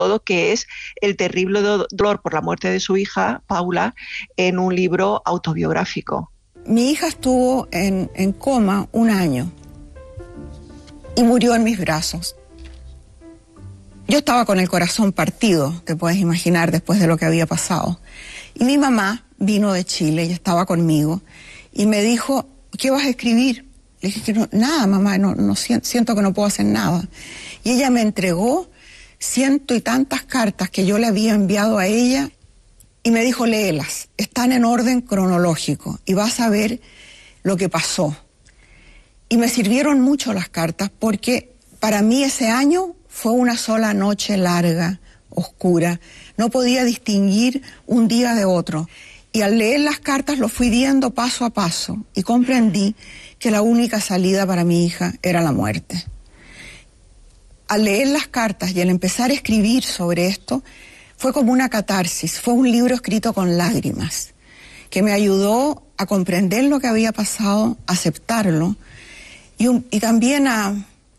todo, que es el terrible dolor por la muerte de su hija, Paula, en un libro autobiográfico. Mi hija estuvo en coma 1 año y murió en mis brazos. Yo estaba con el corazón partido, te puedes imaginar, después de lo que había pasado. Y mi mamá vino de Chile y estaba conmigo y me dijo, ¿qué vas a escribir? Le dije, no, nada, mamá, no siento que no puedo hacer nada. Y ella me entregó 100 y tantas cartas que yo le había enviado a ella y me dijo, léelas, están en orden cronológico y vas a ver lo que pasó. Y me sirvieron mucho las cartas porque para mí ese año fue una sola noche larga, oscura. No podía distinguir un día de otro. Y al leer las cartas lo fui viendo paso a paso y comprendí que la única salida para mi hija era la muerte. Al leer las cartas y al empezar a escribir sobre esto, fue como una catarsis, fue un libro escrito con lágrimas, que me ayudó a comprender lo que había pasado, a aceptarlo y también a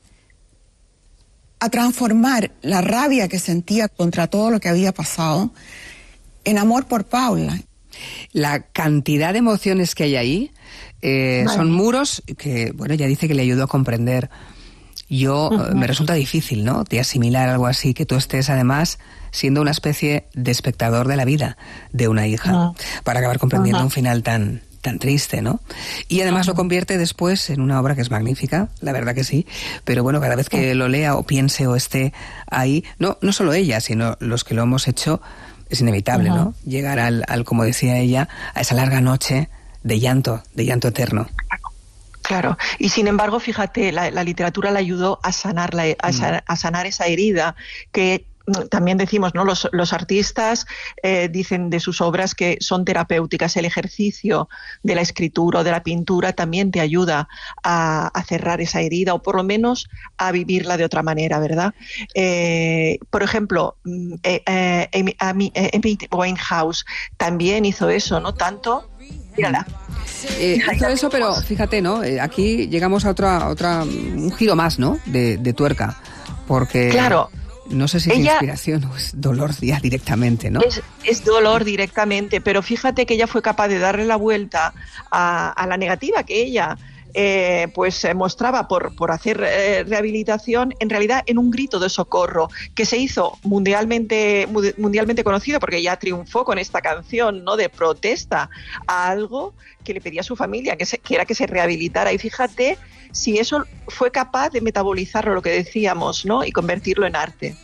transformar la rabia que sentía contra todo lo que había pasado en amor por Paula. La cantidad de emociones que hay ahí son muros que, bueno, ella dice que le ayudó a comprender. Yo, me resulta difícil, ¿no?, de asimilar algo así, que tú estés además siendo una especie de espectador de la vida de una hija, para acabar comprendiendo un final tan triste, ¿no? Y además lo convierte después en una obra que es magnífica, la verdad que sí, pero bueno, cada vez que lo lea o piense o esté ahí, no solo ella, sino los que lo hemos hecho, es inevitable, ¿no?, llegar al, como decía ella, a esa larga noche de llanto eterno. Claro, y sin embargo, fíjate, la literatura le ayudó a sanar esa herida que también decimos, ¿no? Los artistas dicen de sus obras que son terapéuticas. El ejercicio de la escritura o de la pintura también te ayuda a cerrar esa herida o por lo menos a vivirla de otra manera, ¿verdad? Por ejemplo, Amy Winehouse también hizo eso, ¿no? Tanto, mírala. Hizo eso, pero fíjate, ¿no? Aquí llegamos a un giro más, ¿no?, de tuerca, porque claro, no sé si es inspiración o es dolor ya directamente, ¿no? Es dolor directamente, pero fíjate que ella fue capaz de darle la vuelta a la negativa que ella mostraba por hacer rehabilitación, en realidad en un grito de socorro que se hizo mundialmente conocido, porque ella triunfó con esta canción, ¿no?, de protesta a algo que le pedía a su familia, que era que se rehabilitara. Y fíjate si eso fue capaz de metabolizarlo, lo que decíamos, ¿no?, y convertirlo en arte.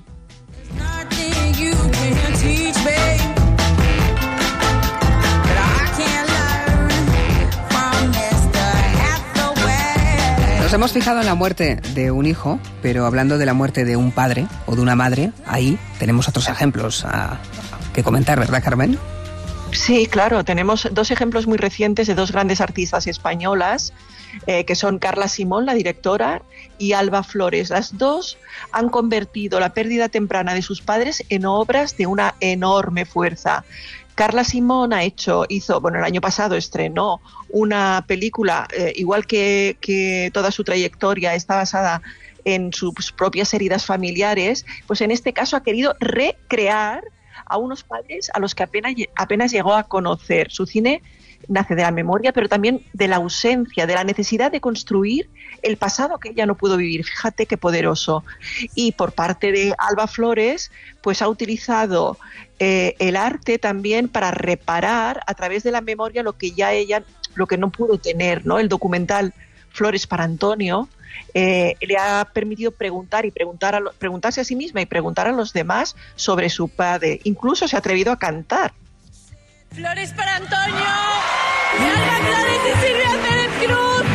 Nos hemos fijado en la muerte de un hijo, pero hablando de la muerte de un padre o de una madre, ahí tenemos otros ejemplos que comentar, ¿verdad, Carmen? Sí, claro, tenemos 2 ejemplos muy recientes de 2 grandes artistas españolas, que son Carla Simón, la directora, y Alba Flores. Las 2 han convertido la pérdida temprana de sus padres en obras de una enorme fuerza. Carla Simón hizo, el año pasado estrenó una película, igual que toda su trayectoria está basada en sus propias heridas familiares, pues en este caso ha querido recrear a unos padres a los que apenas llegó a conocer. Su cine nace de la memoria, pero también de la ausencia, de la necesidad de construir el pasado que ella no pudo vivir. Fíjate qué poderoso. Y por parte de Alba Flores, pues ha utilizado el arte también para reparar a través de la memoria lo que no pudo tener, ¿no? El documental Flores para Antonio le ha permitido preguntarse a sí misma y preguntar a los demás sobre su padre. Incluso se ha atrevido a cantar. Flores para Antonio, de Alba Flores y Silvia Pérez Cruz.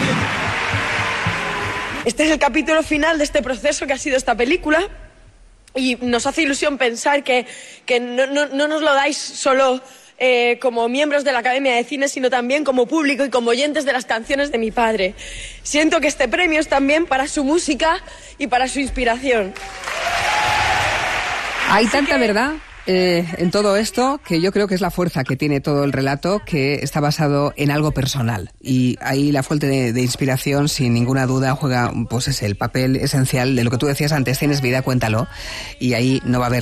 Este es el capítulo final de este proceso que ha sido esta película y nos hace ilusión pensar que no nos lo dais solo como miembros de la Academia de Cine, sino también como público y como oyentes de las canciones de mi padre. Siento que este premio es también para su música y para su inspiración. Hay tanta verdad en todo esto que yo creo que es la fuerza que tiene todo el relato, que está basado en algo personal, y ahí la fuente de inspiración sin ninguna duda juega, pues, es el papel esencial de lo que tú decías antes: tienes vida, cuéntalo, y ahí no va a haber